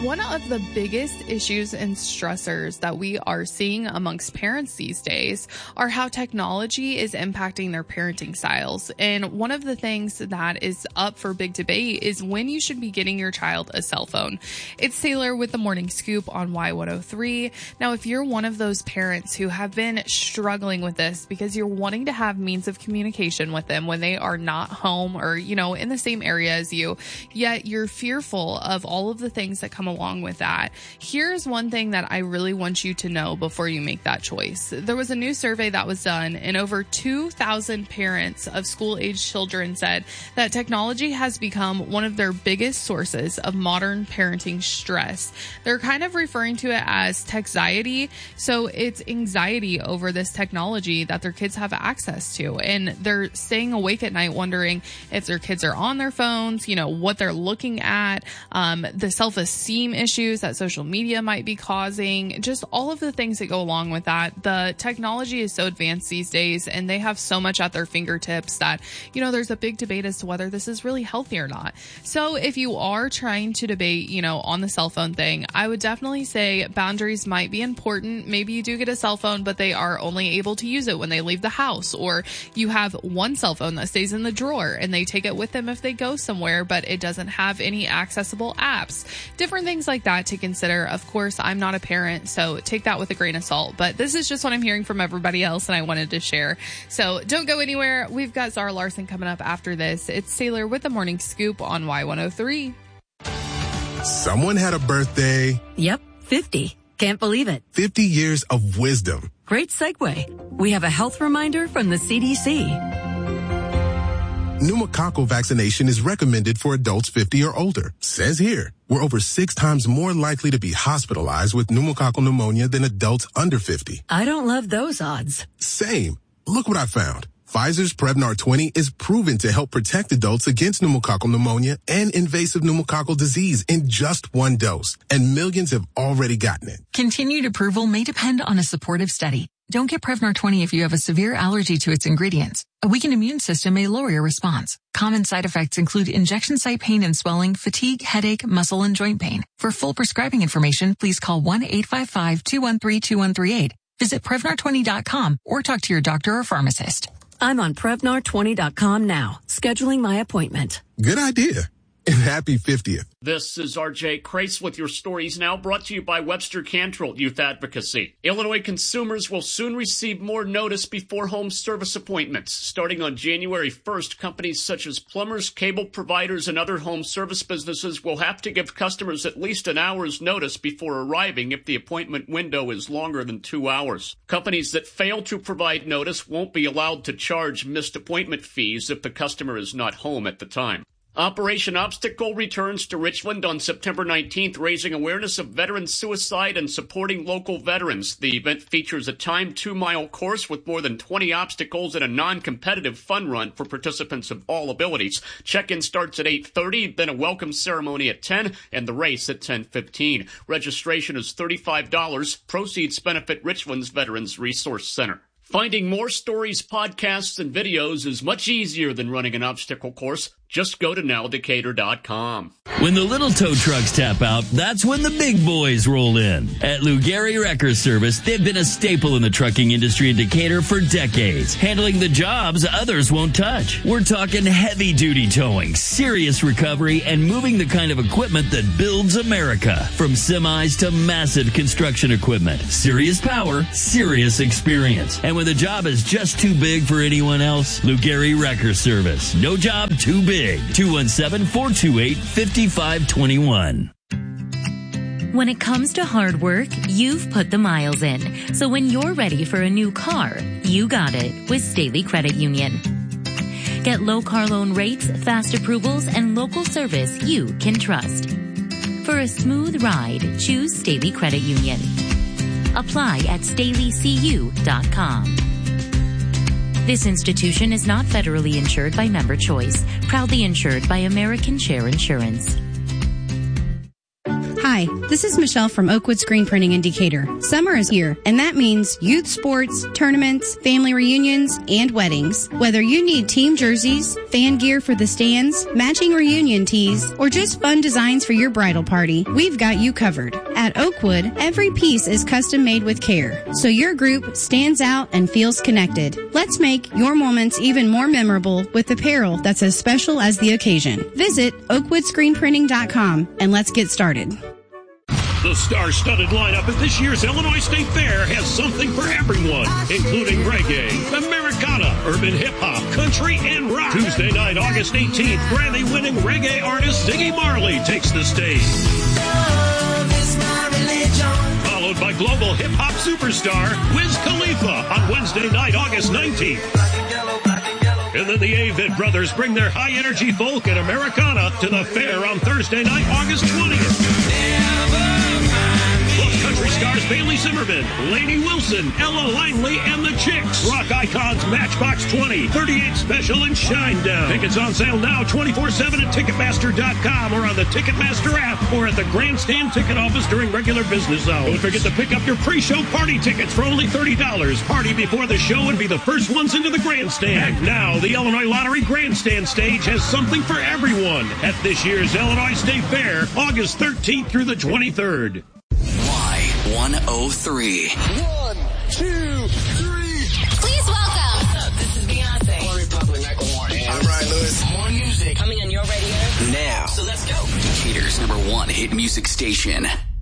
One of the biggest issues and stressors that we are seeing amongst parents these days are how technology is impacting their parenting styles. And one of the things that is up for big debate is when you should be getting your child a cell phone. It's Taylor with the Morning Scoop on Y103. Now, if you're one of those parents who have been struggling with this because you're wanting to have means of communication with them when they are not home or, in the same area as you, yet you're fearful of all of the things that come along with that. Here's one thing that I really want you to know before you make that choice. There was a new survey that was done, and over 2,000 parents of school-age children said that technology has become one of their biggest sources of modern parenting stress. They're kind of referring to it as techxiety. So it's anxiety over this technology that their kids have access to, and they're staying awake at night wondering if their kids are on their phones, what they're looking at, the self-esteem issues that social media might be causing, just all of the things that go along with that. The technology is so advanced these days, and they have so much at their fingertips that, there's a big debate as to whether this is really healthy or not. So if you are trying to debate, on the cell phone thing, I would definitely say boundaries might be important. Maybe you do get a cell phone, but they are only able to use it when they leave the house, or you have one cell phone that stays in the drawer and they take it with them if they go somewhere, but it doesn't have any accessible apps. Different things like that to consider. Of course, I'm not a parent, so take that with a grain of salt, but this is just what I'm hearing from everybody else, and I wanted to share. So don't go anywhere. We've got Zara Larson coming up after this. It's Taylor with the Morning Scoop on Y103. Someone had a birthday. Yep, 50. Can't believe it. 50 years of wisdom. Great segue. We have a health reminder from the CDC. Pneumococcal vaccination is recommended for adults 50 or older. Says here, we're over 6 times more likely to be hospitalized with pneumococcal pneumonia than adults under 50. I don't love those odds. Same. Look what I found. Pfizer's Prevnar 20 is proven to help protect adults against pneumococcal pneumonia and invasive pneumococcal disease in just 1 dose, and millions have already gotten it. Continued approval may depend on a supportive study. Don't get Prevnar 20 if you have a severe allergy to its ingredients. A weakened immune system may lower your response. Common side effects include injection site pain and swelling, fatigue, headache, muscle, and joint pain. For full prescribing information, please call 1-855-213-2138. Visit Prevnar20.com or talk to your doctor or pharmacist. I'm on Prevnar20.com now, scheduling my appointment. Good idea. And happy 50th. This is RJ Crace with your stories now, brought to you by Webster Cantrell Youth Advocacy. Illinois consumers will soon receive more notice before home service appointments. Starting on January 1st, companies such as plumbers, cable providers, and other home service businesses will have to give customers at least an hour's notice before arriving if the appointment window is longer than 2 hours. Companies that fail to provide notice won't be allowed to charge missed appointment fees if the customer is not home at the time. Operation Obstacle returns to Richland on September 19th, raising awareness of veteran suicide and supporting local veterans. The event features a timed 2-mile course with more than 20 obstacles and a non-competitive fun run for participants of all abilities. Check-in starts at 8:30, then a welcome ceremony at 10, and the race at 10:15. Registration is $35. Proceeds benefit Richland's Veterans Resource Center. Finding more stories, podcasts, and videos is much easier than running an obstacle course. Just go to nowdecatur.com. When the little tow trucks tap out, that's when the big boys roll in. At Lou Gehry Wrecker Service, they've been a staple in the trucking industry in Decatur for decades, handling the jobs others won't touch. We're talking heavy-duty towing, serious recovery, and moving the kind of equipment that builds America. From semis to massive construction equipment. Serious power, serious experience. And when the job is just too big for anyone else, Lou Gehry Wrecker Service. No job too big. 217-428-5521. When it comes to hard work, you've put the miles in. So when you're ready for a new car, you got it with Staley Credit Union. Get low car loan rates, fast approvals, and local service you can trust. For a smooth ride, choose Staley Credit Union. Apply at StaleyCU.com. This institution is not federally insured by Member Choice. Proudly insured by American Share Insurance. Hi, Hi, this is Michelle from Oakwood Screen Printing in Decatur. Summer is here, and that means youth sports, tournaments, family reunions, and weddings. Whether you need team jerseys, fan gear for the stands, matching reunion tees, or just fun designs for your bridal party, we've got you covered. At Oakwood, every piece is custom made with care, so your group stands out and feels connected. Let's make your moments even more memorable with apparel that's as special as the occasion. Visit oakwoodscreenprinting.com and let's get started. The star-studded lineup at this year's Illinois State Fair has something for everyone, including reggae, Americana, urban hip-hop, country, and rock. Tuesday night, August 18th, Grammy-winning reggae artist Ziggy Marley takes the stage. Followed by global hip-hop superstar Wiz Khalifa on Wednesday night, August 19th. And then the Avett Brothers bring their high-energy folk and Americana to the fair on Thursday night, August 20th. Plus country stars Bailey Zimmerman, Lainey Wilson, Ella Langley, and the Chicks. Rock icons Matchbox 20, 38 Special, and Shinedown. Tickets on sale now 24/7 at Ticketmaster.com or on the Ticketmaster app or at the Grandstand ticket office during regular business hours. Don't forget to pick up your pre-show party tickets for only $30. Party before the show and be the first ones into the Grandstand. And now, the Illinois Lottery Grandstand stage has something for everyone at this year's Illinois State Fair, August 13th through the 23rd. Y103. 1, 2, 3. Please welcome. This is Beyonce. One Republic, Macklemore. And I'm Ryan Lewis. More music coming on your radio Now. So let's go. Decatur's #1 hit music station.